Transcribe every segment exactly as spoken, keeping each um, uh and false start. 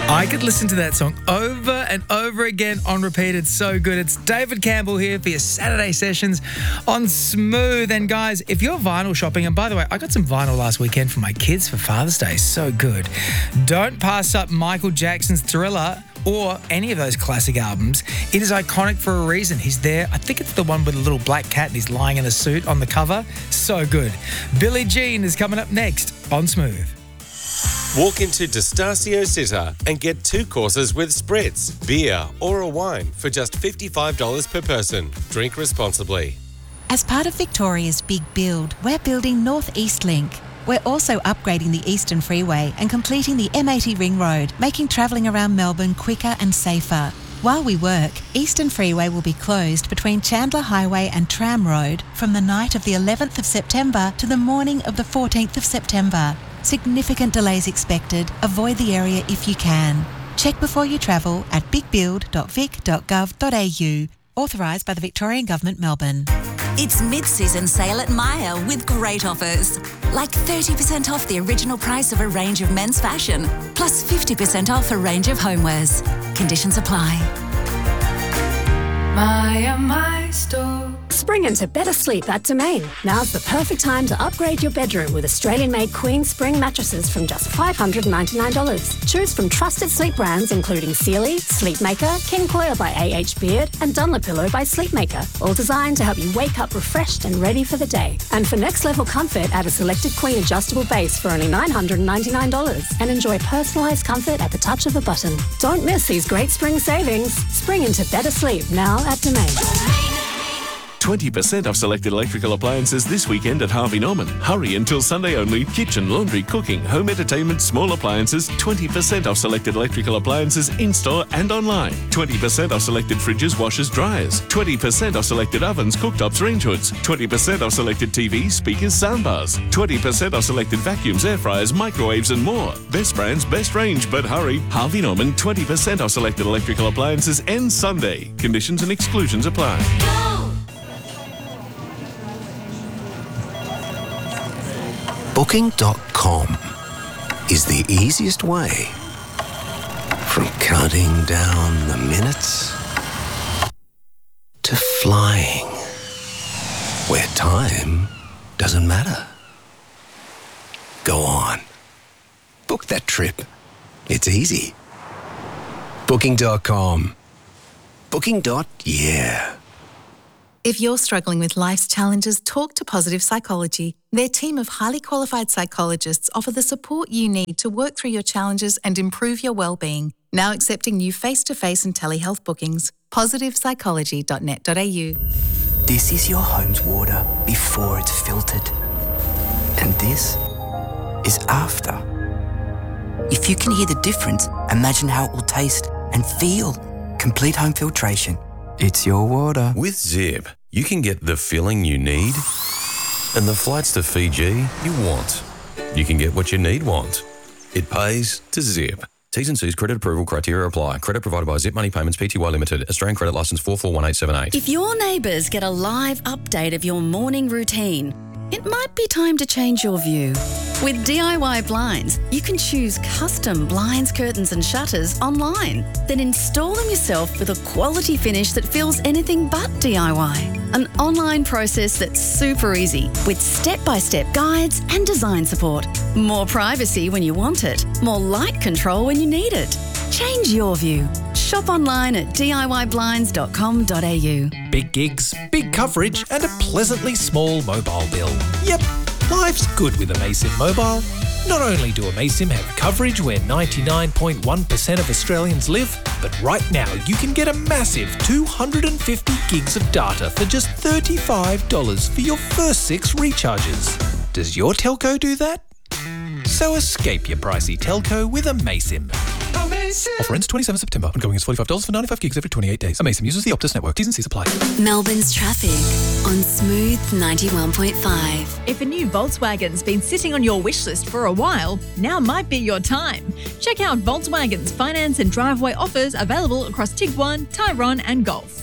I could listen to that song over and over again on repeat. It's so good. It's David Campbell here for your Saturday sessions on Smooth. And guys, if you're vinyl shopping, and by the way, I got some vinyl last weekend for my kids for Father's Day. So good. Don't pass up Michael Jackson's Thriller or any of those classic albums. It is iconic for a reason. He's there. I think it's the one with a little black cat and he's lying in a suit on the cover. So good. Billie Jean is coming up next on Smooth. Walk into D'Estasio Sitter and get two courses with spritz, beer or a wine for just fifty-five dollars per person. Drink responsibly. As part of Victoria's big build, we're building North East Link. We're also upgrading the Eastern Freeway and completing the M eighty Ring Road, making travelling around Melbourne quicker and safer. While we work, Eastern Freeway will be closed between Chandler Highway and Tram Road from the night of the eleventh of September to the morning of the fourteenth of September. Significant delays expected. Avoid the area if you can. Check before you travel at big build dot vic dot gov dot a u. Authorised by the Victorian Government, Melbourne. It's mid-season sale at Myer with great offers. Like thirty percent off the original price of a range of men's fashion, plus fifty percent off a range of homewares. Conditions apply. Myer, my store. Spring into better sleep at Domain. Now's the perfect time to upgrade your bedroom with Australian-made Queen Spring mattresses from just five hundred ninety-nine dollars. Choose from trusted sleep brands including Sealy, Sleepmaker, King Coil by A H Beard and Dunlopillow by Sleepmaker. All designed to help you wake up refreshed and ready for the day. And for next-level comfort, add a selected Queen adjustable base for only nine hundred ninety-nine dollars and enjoy personalised comfort at the touch of a button. Don't miss these great spring savings. Spring into better sleep now at Domain. twenty percent off selected electrical appliances this weekend at Harvey Norman. Hurry until Sunday only. Kitchen, laundry, cooking, home entertainment, small appliances. twenty percent off selected electrical appliances in-store and online. twenty percent off selected fridges, washers, dryers. twenty percent off selected ovens, cooktops, range hoods. twenty percent off selected T Vs, speakers, soundbars. twenty percent off selected vacuums, air fryers, microwaves and more. Best brands, best range, but hurry. Harvey Norman, twenty percent off selected electrical appliances ends Sunday. Conditions and exclusions apply. Booking dot com is the easiest way from counting down the minutes to flying where time doesn't matter. Go on. Book that trip. It's easy. Booking dot com. Booking. Yeah. If you're struggling with life's challenges, talk to Positive Psychology. Their team of highly qualified psychologists offer the support you need to work through your challenges and improve your well-being. Now accepting new face-to-face and telehealth bookings. positive psychology dot net dot a u. This is your home's water before it's filtered. And this is after. If you can hear the difference, imagine how it will taste and feel. Complete home filtration. It's your water. With Zip, you can get the filling you need and the flights to Fiji you want. You can get what you need want. It pays to Zip. T's and C's credit approval criteria apply. Credit provided by Zip Money Payments Pty Limited. Australian credit licence four four one eight seven eight. If your neighbours get a live update of your morning routine, it might be time to change your view. With D I Y Blinds, you can choose custom blinds, curtains and shutters online. Then install them yourself with a quality finish that feels anything but D I Y. An online process that's super easy with step-by-step guides and design support. More privacy when you want it. More light control when you need it. Change your view. Shop online at d i y blinds dot com dot a u. Big gigs, big coverage and a pleasantly small mobile bill. Yep, life's good with Amaysim Mobile. Not only do Amaysim have coverage where ninety-nine point one percent of Australians live, but right now you can get a massive two hundred fifty gigs of data for just thirty-five dollars for your first six recharges. Does your telco do that? So escape your pricey telco with Amaysim. Offer ends twenty-seventh of September. Ongoing is forty-five dollars for ninety-five gigs every twenty-eight days. Amaysim uses the Optus network. T's and C's apply. Melbourne's traffic on Smooth ninety-one point five. If a new Volkswagen's been sitting on your wish list for a while, now might be your time. Check out Volkswagen's finance and driveway offers available across Tiguan, Tyrone and Golf.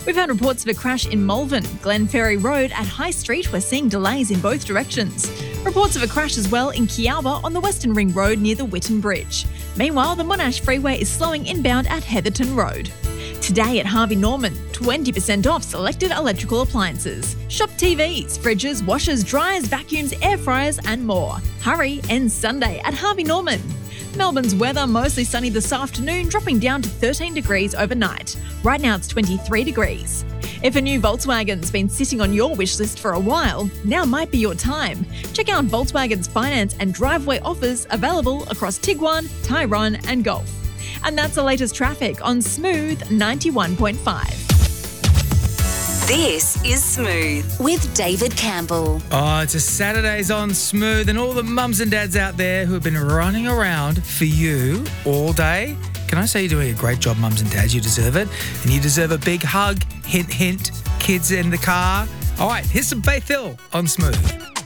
We've had reports of a crash in Malvern, Glenferrie Road at High Street. We're seeing delays in both directions. Reports of a crash as well in Kialba on the Western Ring Road near the Whitton Bridge. Meanwhile, the Monash Freeway is slowing inbound at Heatherton Road. Today at Harvey Norman, twenty percent off selected electrical appliances. Shop T Vs, fridges, washers, dryers, vacuums, air fryers and more. Hurry, ends Sunday at Harvey Norman. Melbourne's weather mostly sunny this afternoon, dropping down to thirteen degrees overnight. Right now it's twenty-three degrees. If a new Volkswagen's been sitting on your wish list for a while, now might be your time. Check out Volkswagen's finance and driveway offers available across Tiguan, Tyrone and Golf. And that's the latest traffic on Smooth ninety-one point five. This is Smooth with David Campbell. Oh, it's a Saturdays on Smooth, and all the mums and dads out there who have been running around for you all day. Can I say you're doing a great job, mums and dads? You deserve it. And you deserve a big hug. Hint, hint, kids in the car. All right, here's some Faith Hill on Smooth.